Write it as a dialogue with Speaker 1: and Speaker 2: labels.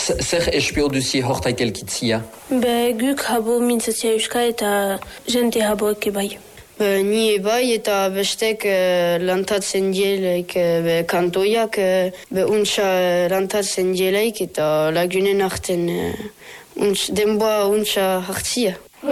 Speaker 1: Zer espio duzi hortaik elkitzia?
Speaker 2: Guk habo mintzatzia euska eta jente haboek bai.
Speaker 3: Ni ebai eta bestek lantatzen dielaik kantoiak untsa lantatzen dielaik eta lagunen arten denboa untsa hartzia.